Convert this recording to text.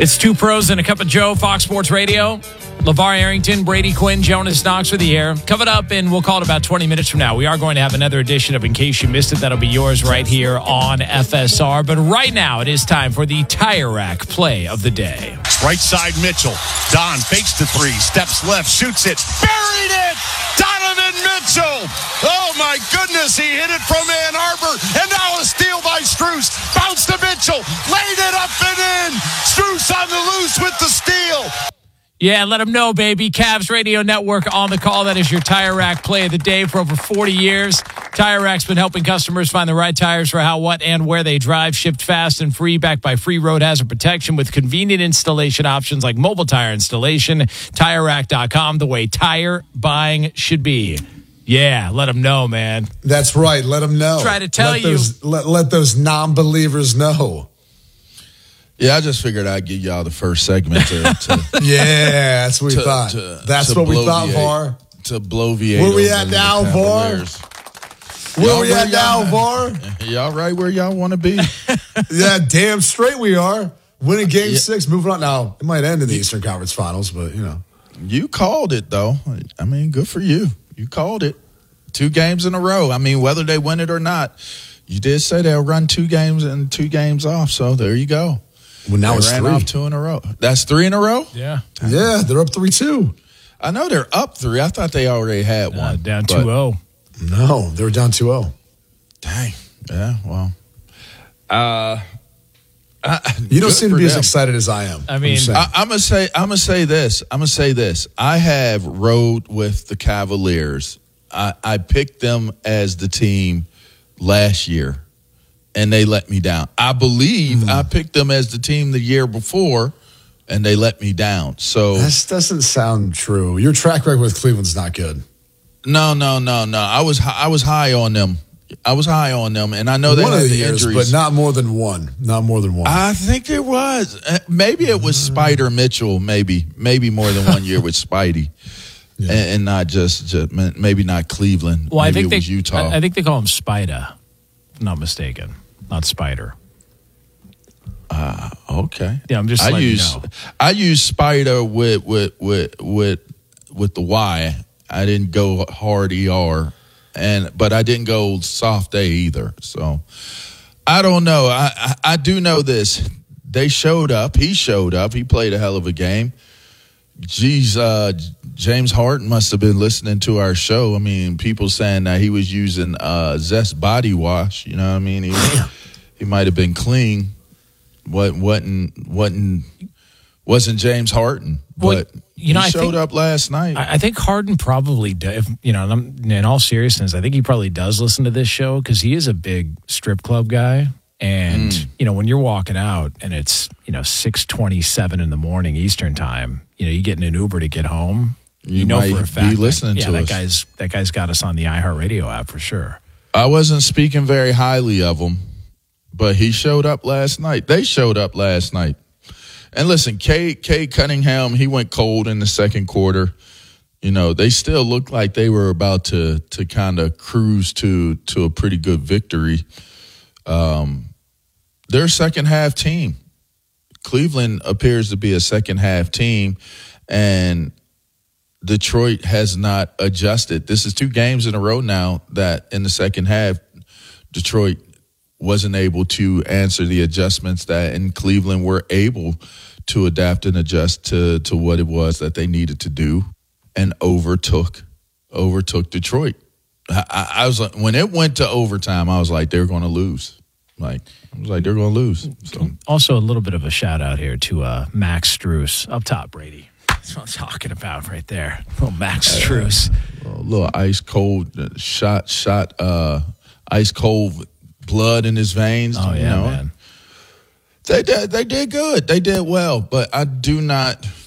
It's Two Pros and a Cup of Joe, Fox Sports Radio. LeVar Arrington, Brady Quinn, Jonas Knox with the air. Coming up, and we'll call it about 20 minutes from now. We are going to have another edition of In Case You Missed It. That'll be yours right here on FSR. But right now, it is time for the Tire Rack play of the day. Right side, Mitchell. Don fakes the three, steps left, shoots it, buried it! Donovan Mitchell! Oh my goodness, he hit it from Ann Arbor, and now a steal by Strus. Bounce to Mitchell, laid it up and in! Strus on the loose with the steal. Yeah, let them know, baby. Cavs Radio Network on the call. That is your Tire Rack play of the day for over 40 years. Tire Rack's been helping customers find the right tires for how, what, and where they drive. Shipped fast and free, backed by free road hazard protection with convenient installation options like mobile tire installation. TireRack.com, the way tire buying should be. Yeah, let them know, man. That's right. Let them know. Try to tell let those non-believers know. Yeah, I just figured I'd give y'all the first segment to yeah, that's what we thought. That's what we thought, VAR. To bloviate. Where we at now, VAR? Where we at now, VAR? Y'all right where y'all want to be. Yeah, damn straight we are. Winning game 6, moving on. Now, it might end in the Eastern Conference Finals, but, you know. You called it, though. I mean, good for you. You called it. 2 games in a row. I mean, whether they win it or not, you did say they'll run 2 games and 2 games off, so there you go. Well, now it's 3. Off 2 in a row. That's 3 in a row? Yeah. Yeah, they're up 3-2. I know they're up 3. I thought they already had one. Down 2-0. No, they were down 2-0. Dang. Yeah, well. You don't seem to be as excited as I am. I mean, I'm gonna say this. I have rode with the Cavaliers. I picked them as the team last year, and they let me down. I believe I picked them as the team the year before, and they let me down. So this doesn't sound true. Your track record with Cleveland's not good. No. I was high on them. And I know they had the injuries, but not more than one. I think it was. Maybe it was Spider Mitchell. Maybe more than 1 year with Spidey, and not just maybe not Cleveland. Well, maybe I think it was Utah. I think they call him Spider. If I'm not mistaken, not Spider. Okay. Yeah, I'm just. I use Spider with the Y. I didn't go hard ER. But I didn't go soft A either. So I don't know. I do know this. They showed up. He showed up. He played a hell of a game. Geez, James Harden must have been listening to our show. I mean, people saying that he was using Zest body wash. You know what I mean? He might have been clean. Wasn't James Harden, but he showed up last night. I think Harden probably does. In all seriousness, I think he probably does listen to this show because he is a big strip club guy. And, when you're walking out and it's, 6:27 in the morning Eastern time, you get in an Uber to get home. You know for a fact be listening to us. That guy's got us on the iHeartRadio app for sure. I wasn't speaking very highly of him, but he showed up last night. They showed up last night. And listen, Cade Cunningham, he went cold in the second quarter. They still looked like they were about to kind of cruise to a pretty good victory. They're a second-half team. Cleveland appears to be a second-half team, and Detroit has not adjusted. This is 2 games in a row now that in the second half, Detroit wasn't able to answer the adjustments that in Cleveland were able to adapt and adjust to what it was that they needed to do and overtook Detroit. I was like, when it went to overtime, I was like, they're going to lose. They're going to lose. So. Also, a little bit of a shout out here to Max Strus up top, Brady. That's what I'm talking about right there. Little Max Strus. A little ice cold shot, ice cold blood in his veins. Oh, yeah, man. They did good. They did well, but I do not